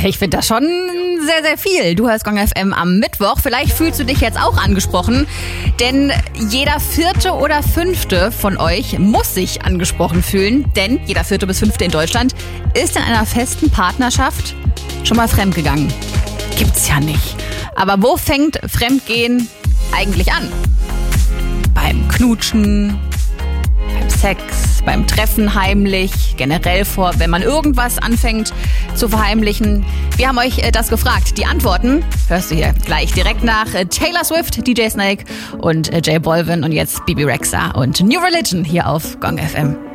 Ich finde das schon sehr, sehr viel. Du hörst Gong FM am Mittwoch. Vielleicht fühlst du dich jetzt auch angesprochen, denn jeder 4. oder 5. von euch muss sich angesprochen fühlen, denn jeder 4. bis 5. in Deutschland ist in einer festen Partnerschaft schon mal fremdgegangen. Gibt's ja nicht. Aber wo fängt Fremdgehen eigentlich an? Beim Knutschen, beim Sex, beim Treffen heimlich, generell wenn man irgendwas anfängt zu verheimlichen. Wir haben euch das gefragt. Die Antworten hörst du hier gleich direkt nach Taylor Swift, DJ Snake und J Balvin und jetzt Bibi Rexha und New Religion hier auf Gong FM.